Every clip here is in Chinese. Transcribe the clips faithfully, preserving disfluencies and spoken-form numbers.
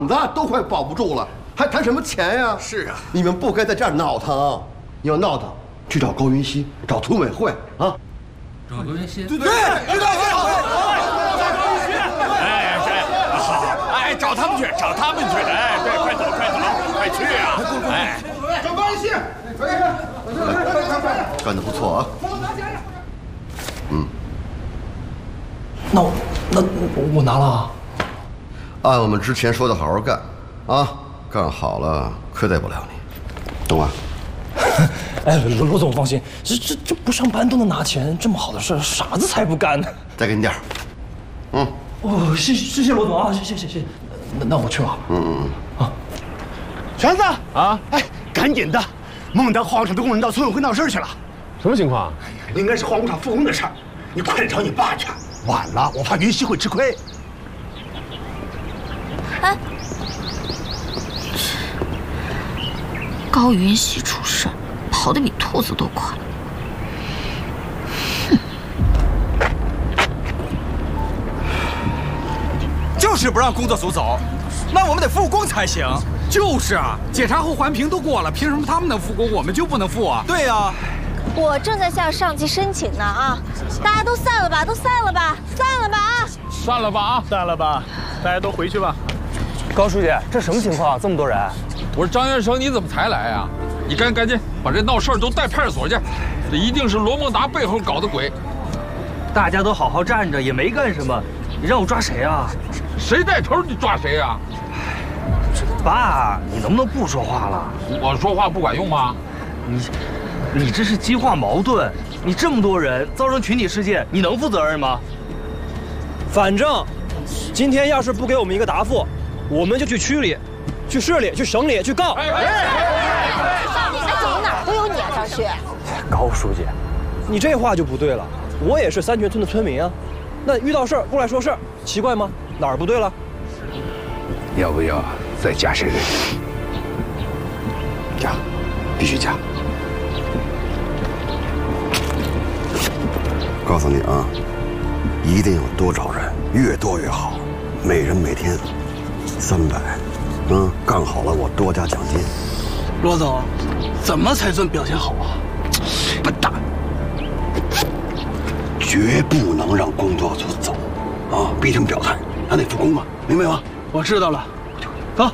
子都快保不住了，还谈什么钱呀？ 是啊， 你们不该在这儿闹腾，要闹腾去找高云熙，找村委会啊。 找高云熙？ 对对，知道知道。哎，这好，哎，找他们去，找他们去，哎，对，快走快走，快去啊！哎， 找高云熙，可以， 干得不错啊。嗯。 那我那我我拿了啊。 按我们之前说的好好干，啊，干好了亏待不了你，懂吗？ 哎，罗罗总放心，这这这不上班都能拿钱，这么好的事，傻子才不干呢。 再给你点儿，嗯。 哦，谢谢谢谢罗总啊，谢谢谢谢。那那我去了。 嗯嗯嗯。啊， 全子啊，哎，赶紧的，孟德化工厂的工人到村委会闹事去了。 什么情况？ 哎呀，应该是化工厂复工的事儿，你快点找你爸去。晚了，我怕云溪会吃亏。 哎，高云熙出事，跑得比兔子都快。 就是不让工作组走，那我们得复工才行。 就是啊，检查后环评都过了，凭什么他们能复工，我们就不能复啊？ 对呀、啊， 我正在向上级申请呢啊！大家都散了吧，都散了吧，散了吧啊！ 散了吧啊， 散了吧，大家都回去吧。 高书记，这什么情况？这么多人？ 我说张元生，你怎么才来呀？你赶赶紧把这闹事儿都带派出所去，这一定是罗孟达背后搞的鬼。 大家都好好站着，也没干什么，你让我抓谁啊？ 谁带头你抓谁呀？ 爸，你能不能不说话了？ 我说话不管用吗？ 你，你这是激化矛盾。你这么多人造成群体事件，你能负责任吗？反正，今天要是不给我们一个答复，我们就去区里、去市里、去省里去告。 哎，走哪儿都有你啊，张旭。 高书记，你这话就不对了。我也是三泉村的村民啊，那遇到事儿过来说事儿，奇怪吗？哪儿不对了？ 要不要再加些人？加，必须加。 告诉你啊，一定要多找人，越多越好，每人每天三百，嗯，干好了我多加奖金。 罗总，怎么才算表现好啊？笨蛋， 绝不能让工作组走，啊，逼他们表态，还得复工嘛，明白吗？ 我知道了，走。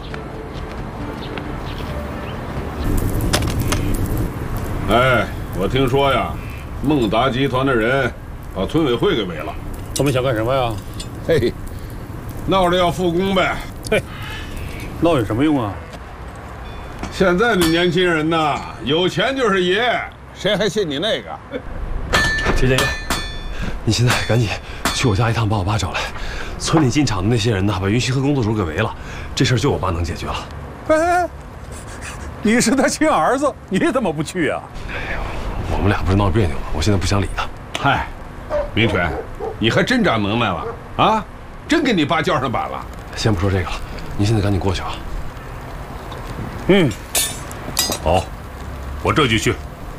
哎，我听说呀，孟达集团的人把村委会给围了。 他们想干什么呀？ 嘿，闹着要复工呗。 嘿，闹有什么用啊？ 现在的年轻人呐，有钱就是爷，谁还信你那个？ 田建业，你现在赶紧去我家一趟，把我爸找来。村里进厂的那些人呢，把云溪和工作组给围了，这事儿就我爸能解决了。 哎，你是他亲儿子，你怎么不去啊？ 哎呦，我们俩不是闹别扭吗？我现在不想理他。 嗨，明全，你还真长能耐了啊！真给你爸叫上板了。 先不说这个了，您现在赶紧过去啊。 嗯，好，我这就去。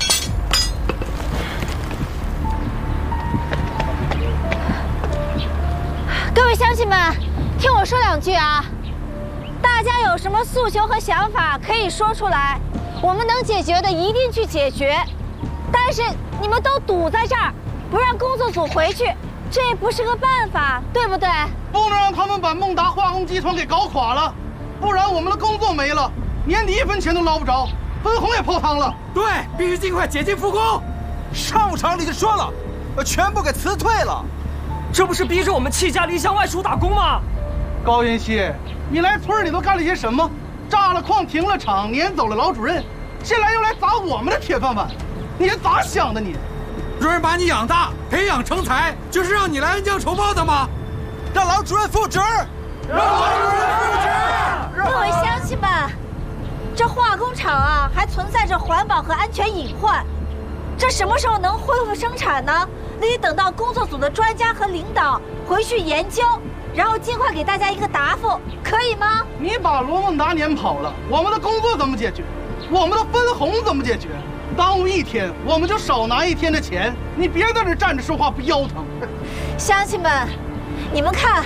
各位乡亲们，听我说两句啊！大家有什么诉求和想法可以说出来，我们能解决的一定去解决。但是你们都堵在这儿，不让工作组回去，这不是个办法，对不对？ 不能让他们把孟达化工集团给搞垮了，不然我们的工作没了，年底一分钱都捞不着，分红也泡汤了。 对，必须尽快解禁复工。 上午厂里就说了，要全部给辞退了。 这不是逼着我们弃家离乡外出打工吗？ 高云熙，你来村里都干了些什么？炸了矿，停了厂，撵走了老主任，现在又来砸我们的铁饭碗，你是咋想的你？ 主任把你养大，培养成才，就是让你来恩将仇报的吗？ 让老主任复职！ 让老主任复职！ 各位乡亲们，这化工厂啊，还存在着环保和安全隐患，这什么时候能恢复生产呢？得等到工作组的专家和领导回去研究，然后尽快给大家一个答复，可以吗？ 你把罗孟达撵跑了，我们的工作怎么解决？我们的分红怎么解决？耽误一天，我们就少拿一天的钱。你别在这站着说话不腰疼。 乡亲们，你们看，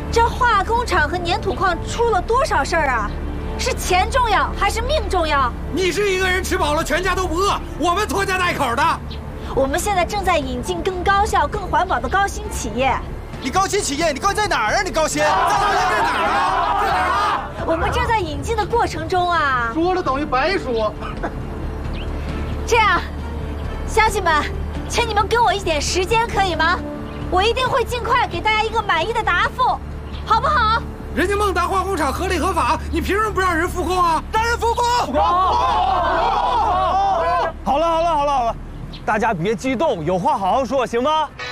这化工厂和粘土矿出了多少事儿啊？是钱重要还是命重要？ 你是一个人吃饱了，全家都不饿，我们拖家带口的。 我们现在正在引进更高效、更环保的高新企业。 你高新企业，你高兴在哪儿啊？你高新？在哪儿啊？在哪儿啊？ 我们正在引进的过程中啊。 说了等于白说。 这样，乡亲们，请你们给我一点时间，可以吗？我一定会尽快给大家一个满意的答复，好不好？ 人家孟达化工厂合理合法，你凭什么不让人复工啊？ 让人复工！ 复工！好了好了好了好了，大家别激动，有话好好说，行吗？